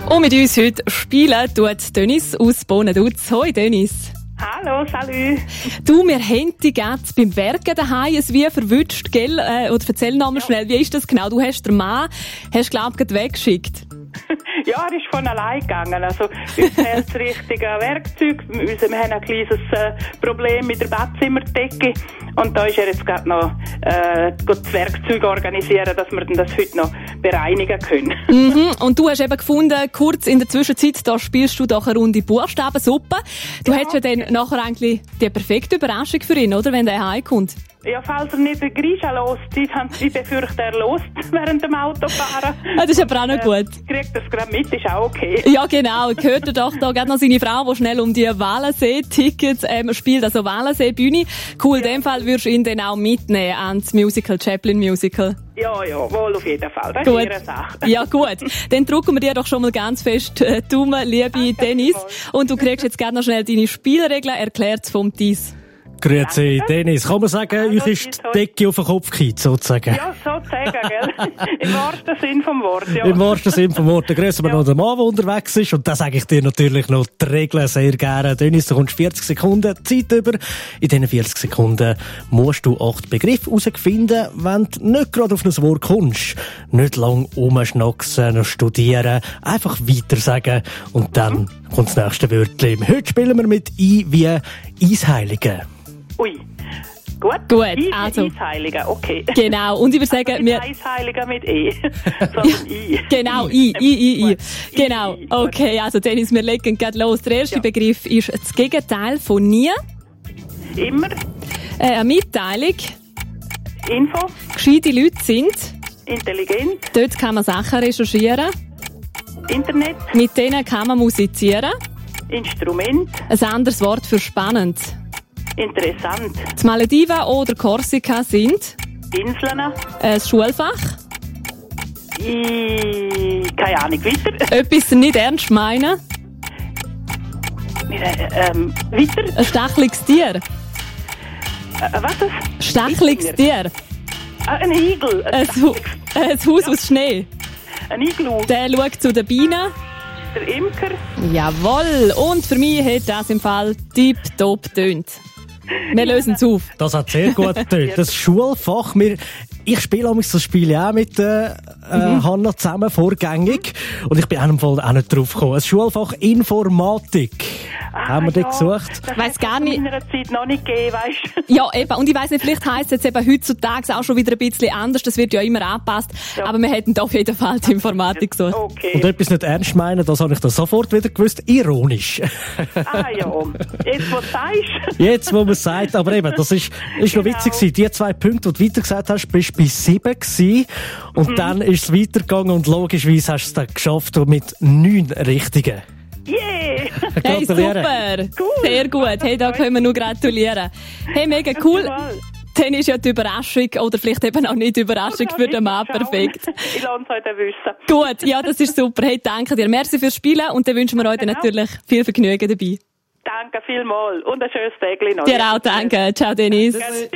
Und mit uns heute spielen tut Dennis aus Bonaduz. Hoi Dennis. Hallo, salut. Du, wir haben dich jetzt beim Werken daheim wie verwünscht, gell? Oder erzähl nochmal schnell, wie ist das genau? Du hast den Mann, glaub ich, weggeschickt. Ja, er ist von allein gegangen. Also, uns fehlt das richtige Werkzeug. Wir haben ein kleines Problem mit der Bettzimmerdecke. Und da ist er jetzt gerade noch das Werkzeug organisieren, dass wir das heute noch bereinigen können. Mhm. Und du hast eben gefunden, kurz in der Zwischenzeit, da spielst du doch eine Runde Buchstabensuppe. Du hättest ja dann nachher eigentlich die perfekte Überraschung für ihn, oder? Wenn der heimkommt. Ja, falls er nicht den Grisha loszieht, ich befürchte, er lost während dem Autofahren. Das ist aber auch noch gut. Kriegt er es gerade mit, ist auch okay. Ja, genau. Hört er doch da gerade noch seine Frau, die schnell um die Walensee-Tickets spielt, also Walensee-Bühne. Cool, in dem Fall würdest du ihn dann auch mitnehmen ans Musical, Chaplin Musical. Ja, wohl auf jeden Fall. Das ist ihre Sache. Ja, gut. Dann drücken wir dir doch schon mal ganz fest die Daumen, liebe Dennis. Und du kriegst jetzt gerne noch schnell deine Spielregeln erklärt vom Thies. Grüezi, Dennis. Kann man sagen, euch ist die Decke auf den Kopf gekippt, sozusagen? Ja, sozusagen, gell? Im wahrsten Sinn vom Wort, ja. Im wahrsten Sinn vom Wort. Dann grüßen wir noch den Mann, der unterwegs ist. Und da sage ich dir natürlich noch die Regeln sehr gerne. Dennis, du kommst 40 Sekunden Zeit über. In diesen 40 Sekunden musst du 8 Begriffe herausfinden. Wenn du nicht gerade auf ein Wort kommst, nicht lang rumschnacksen, studieren, einfach weiter sagen. Und dann kommt das nächste Wörtchen. Heute spielen wir mit I wie Eisheiligen. Ui. Gut, also. Eisheiliger, okay. Genau, und ich würde sagen, wir... Eisheiliger mit E, sondern I. Genau, I. Genau, okay, also Dennis, wir legen gerade los. Der erste Begriff ist das Gegenteil von nie. Immer. Eine Mitteilung. Info. Gescheite Leute sind. Intelligent. Dort kann man Sachen recherchieren. Internet. Mit denen kann man musizieren. Instrument. Ein anderes Wort für spannend. Interessant. Die Malediven oder Korsika sind? Inseln. Ein Schulfach. Keine Ahnung, weiter. Etwas nicht ernst meinen. Weiter. Ein stacheliges Tier. Was ist? Stacheliges Tier. Ein Igel. Ein Haus aus Schnee. Ein Iglu. Der schaut zu den Bienen. Der Imker. Jawohl. Und für mich hat das im Fall tipptopp getönt. Wir lösen es auf. Das hat sehr gut getönt. Das Schulfach, ich spiele das Spiel ja auch mit Hanna zusammen, vorgängig. Und ich bin einem Fall auch nicht drauf gekommen. Das Schulfach Informatik. Haben wir das gesucht? Das weiss gar nicht. In meiner Zeit noch nicht gegeben, weisst du? Ja, eben. Und ich weiss nicht, vielleicht heisst es jetzt eben heutzutage auch schon wieder ein bisschen anders. Das wird ja immer angepasst. Ja. Aber wir hätten da auf jeden Fall die Informatik gesucht. Okay. Und etwas nicht ernst meinen, das habe ich dann sofort wieder gewusst. Ironisch. Ja. Jetzt, wo du sagst. Jetzt, wo man es sagt. Aber eben, das ist noch witzig gewesen. Die 2 Punkte, die du weiter gesagt hast, bist bei 7 gewesen. Und dann ist es weitergegangen und logischerweise hast du es dann geschafft mit 9 Richtigen. Yeah! Hey, super! Cool. Sehr gut. Hey, da können wir nur gratulieren. Hey, mega cool. Dann ist ja die Überraschung, oder vielleicht eben auch nicht die Überraschung für den Mann perfekt. Ich lasse es heute wissen. Gut, ja, das ist super. Hey, danke dir. Merci fürs Spielen und dann wünschen wir euch natürlich viel Vergnügen dabei. Danke vielmals und ein schönes Tag noch. Dir auch, danke. Ciao, Dennis.